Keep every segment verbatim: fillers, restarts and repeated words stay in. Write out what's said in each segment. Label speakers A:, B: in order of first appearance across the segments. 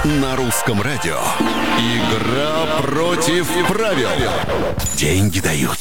A: На русском радио. Игра против правил. Деньги дают.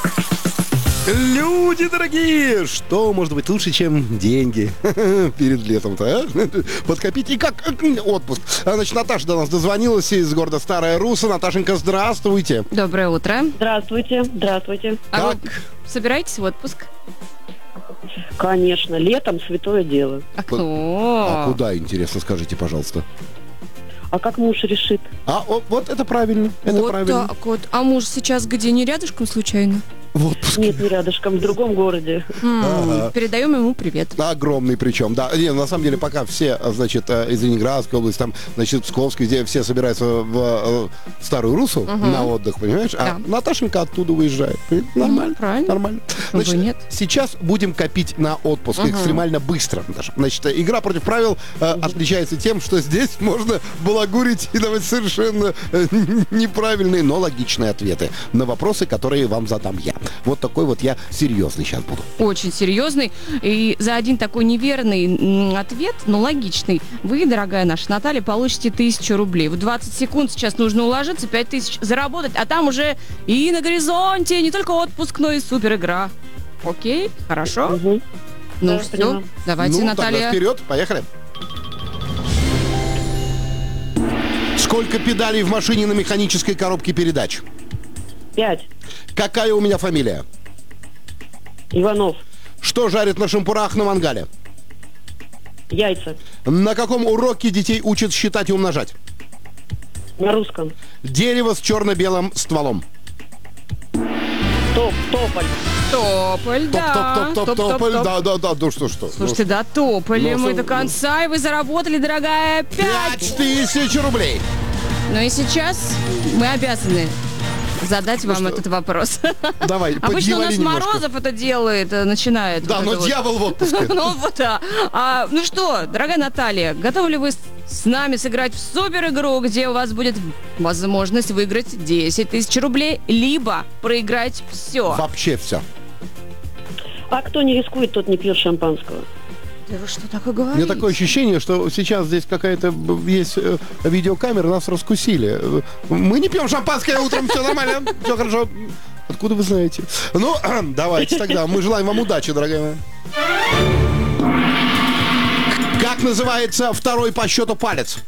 B: Люди дорогие, что может быть лучше, чем деньги перед летом-то, а? Подкопить. И как отпуск. Значит, Наташа до нас дозвонилась из города Старая Русса. Наташенька, здравствуйте.
C: Доброе утро.
D: Здравствуйте, здравствуйте.
C: А
B: Как?
C: вы собираетесь в отпуск?
D: Конечно, летом святое дело.
C: А
B: А
C: кто?
B: куда, интересно, скажите, пожалуйста.
D: А как муж решит?
B: А о, вот это правильно. Это
C: Вот
B: правильно.
C: так вот. А муж сейчас где, не рядышком случайно?
B: В отпуске.
D: Нет, не рядышком, в другом городе.
C: М,
B: Ага.
C: Передаем ему привет.
B: Огромный причем, да. Не, на самом деле, пока все, значит, из Ленинградской области, там, значит, Псковской, где все собираются в э, Старую Руссу на отдых, понимаешь? А
C: Да.
B: Наташенька оттуда выезжает. Нормально.
C: правильно.
B: Нормально.
C: Почему бы
B: Значит,
C: и нет?
B: сейчас будем копить на отпуск экстремально быстро, Наташа. Значит, игра против правил э, отличается тем, что здесь можно балагурить и давать совершенно э, неправильные, но логичные ответы на вопросы, которые вам задам я. Вот такой вот я серьезный сейчас буду.
C: Очень серьезный. И за один такой неверный м, ответ, но логичный, вы, дорогая наша Наталья, получите тысячу рублей. В двадцать секунд сейчас нужно уложиться, пять тысяч заработать, а там уже и на горизонте не только отпуск, но и супер игра. Окей? Хорошо?
D: Угу.
C: Ну
D: Да,
C: все,
D: поняла.
C: давайте,
B: ну,
C: Наталья.
B: тогда вперед, поехали. Сколько педалей в машине на механической коробке передач?
D: Пять.
B: Какая у меня фамилия?
D: Иванов.
B: Что жарят на шампурах на мангале?
D: Яйца.
B: На каком уроке детей учат считать и умножать?
D: На русском.
B: Дерево с черно-белым стволом.
D: Топ, тополь.
C: Тополь, да.
B: Топ-топ-топ-топ-тополь. Да, да, да, ну что, что.
C: Слушайте, да, топали
B: Ну,
C: мы
B: что-
C: до конца, и вы заработали, дорогая, пять.
B: Пять тысяч рублей.
C: Ну и сейчас мы обязаны задать вам
B: что?
C: этот вопрос.
B: Давай,
C: Обычно у нас
B: подъявали немножко.
C: Морозов это делает, э, начинает.
B: Да,
C: вот
B: но
C: это вот.
B: дьявол в отпуске.
C: Ну вот да. А, ну что, дорогая Наталья, готовы ли вы с- с нами сыграть в супер игру, где у вас будет возможность выиграть десять тысяч рублей, либо проиграть все?
B: Вообще все.
D: А кто не рискует, тот не пьет шампанского.
C: Да вы что такое
B: У
C: говорите?
B: меня такое ощущение, что сейчас здесь какая-то б- есть э, видеокамера, нас раскусили. Э, Мы не пьем шампанское утром, все нормально, все хорошо. Откуда вы знаете? Ну, давайте тогда. Мы желаем вам удачи, дорогая моя. Как называется второй по счету палец?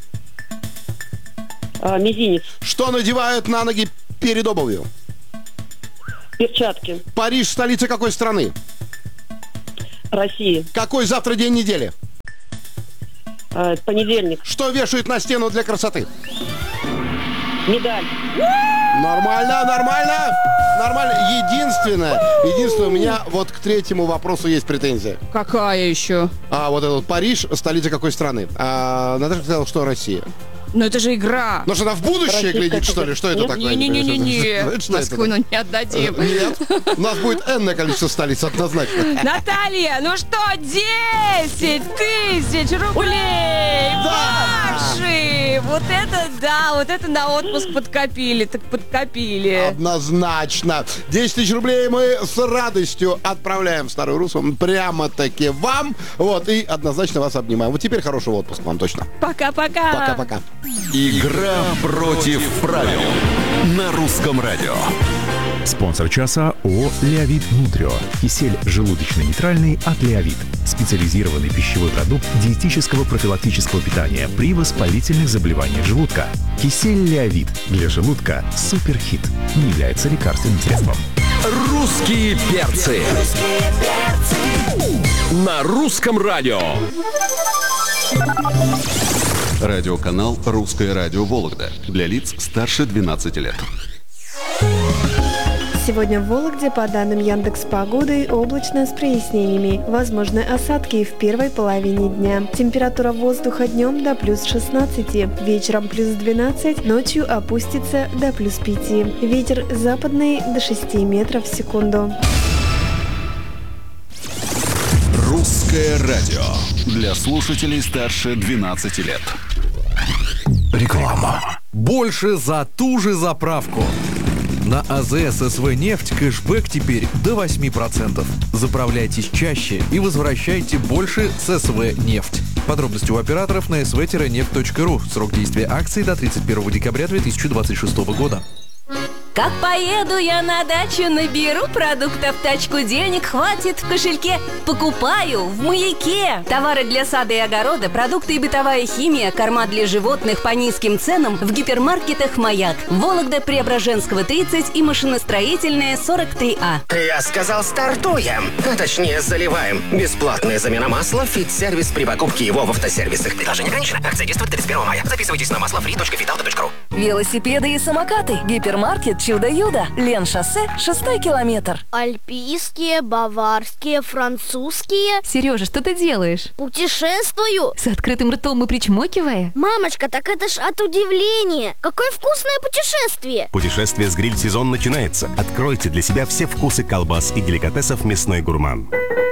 D: А, мизинец.
B: Что надевают на ноги перед обувью?
D: Перчатки.
B: Париж, столица какой страны?
D: России.
B: Какой завтра день недели?
D: А, понедельник.
B: Что вешают на стену для красоты?
D: Медаль.
B: Нормально, нормально, нормально. Единственное, единственное, у меня вот к третьему вопросу есть претензия.
C: Какая еще?
B: А вот этот Париж, столица какой страны? А, Наташа сказала, что Россия.
C: Ну это же игра.
B: Может, она в будущее
D: Российская
B: глядит, что ли? Что это
D: Нет?
B: такое?
C: Не-не-не-не-не.
B: Что это
C: Москву ну,
B: такое?
C: не отдадим.
B: Нет, у нас будет энное количество столиц, однозначно.
C: Наталья, ну что, десять тысяч рублей
B: Да!
C: ваши! Вот это да, вот это на отпуск подкопили, так подкопили.
B: Однозначно. десять тысяч рублей мы с радостью отправляем в Старую Руссу прямо-таки вам. Вот, и однозначно вас обнимаем. Вот теперь хорошего отпуска вам точно.
C: Пока-пока.
B: Пока-пока.
A: Игра против правил. На русском радио.
E: Спонсор часа ООО «Леовит Нутрио». Кисель желудочно-нейтральный от «Леовит». Специализированный пищевой продукт диетического профилактического питания при воспалительных заболеваниях желудка. Кисель «Леовит» для желудка суперхит. Не является лекарственным средством.
A: Русские перцы. На русском радио. Радиоканал «Русское радио Вологда». Для лиц старше двенадцати лет.
F: Сегодня в Вологде, по данным Яндекс.Погоды, облачно с прояснениями. Возможны осадки в первой половине дня. Температура воздуха днем до плюс шестнадцати, вечером плюс двенадцать, ночью опустится до плюс пяти. Ветер западный до шести метров в секунду.
A: Русское радио. Для слушателей старше двенадцати лет.
E: Реклама.
G: Больше за ту же заправку. На АЗС СВ «Нефть» кэшбэк теперь до восемь процентов. Заправляйтесь чаще и возвращайте больше с СВ «Нефть». Подробности у операторов на эс вэ нефть точка ру. Срок действия акции до тридцать первого декабря две тысячи двадцать шестого года.
H: Как поеду я на дачу, наберу продуктов в тачку, денег хватит в кошельке. Покупаю в Маяке. Товары для сада и огорода, продукты и бытовая химия, корма для животных по низким ценам в гипермаркетах «Маяк». Вологда, Преображенского, тридцать и машиностроительная, сорок три А.
I: Я сказал, стартуем, а точнее заливаем. Бесплатная замена масла, фит-сервис при покупке его в автосервисах. Предложение ограничено. Акция действует тридцать первого мая. Записывайтесь на масло фри точка фитавто точка ру.
H: Велосипеды и самокаты. Гипермаркет Чудо-Юдо. Лен-шоссе, шестой километр.
J: Альпийские, баварские, французские.
K: Сережа, что ты делаешь?
J: Путешествую.
K: С открытым ртом и причмокивая?
J: Мамочка, так это ж от удивления. Какое вкусное путешествие.
L: Путешествие с гриль-сезон начинается. Откройте для себя все вкусы колбас и деликатесов «Мясной гурман».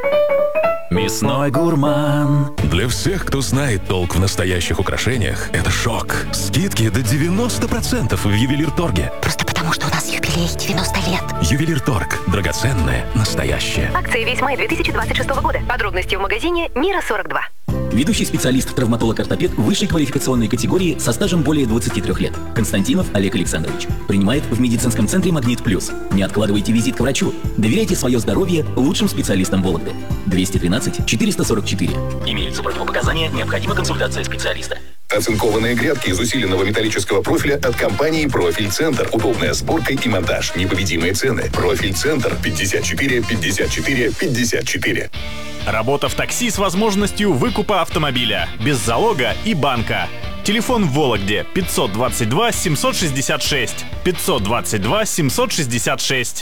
M: Мясной гурман. Для всех, кто знает толк в настоящих украшениях, это шок. Скидки до девяносто процентов в Ювелирторге.
N: Просто потому, что у нас юбилей девяносто лет.
M: Ювелирторг. Драгоценное, настоящее.
O: Акция весь май две тысячи двадцать шестого года. Подробности в магазине Мира сорок два.
P: Ведущий специалист, травматолог-ортопед высшей квалификационной категории со стажем более двадцати трёх лет. Константинов Олег Александрович. Принимает в медицинском центре «Магнит Плюс». Не откладывайте визит к врачу. Доверяйте свое здоровье лучшим специалистам Вологды. двести тринадцать четыреста сорок четыре. Имеются противопоказания, необходима консультация специалиста.
Q: Оцинкованные грядки из усиленного металлического профиля от компании «Профиль Центр». Удобная сборка и монтаж. Непобедимые цены. «Профиль Центр» пятьдесят четыре пятьдесят четыре пятьдесят четыре.
R: Работа в такси с возможностью выкупа автомобиля. Без залога и банка. Телефон в Вологде пятьсот двадцать два семьсот шестьдесят шесть. пятьсот двадцать два семьсот шестьдесят шесть.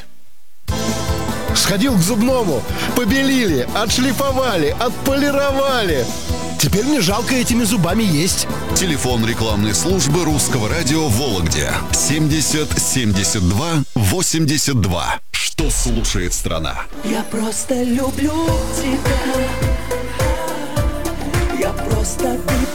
B: Сходил к зубному, побелили, отшлифовали, отполировали. Теперь мне жалко этими зубами есть.
A: Телефон рекламной службы Русского радио в Вологде семьдесят семьдесят два восемьдесят два. Что слушает страна?
S: Я просто люблю тебя. Я просто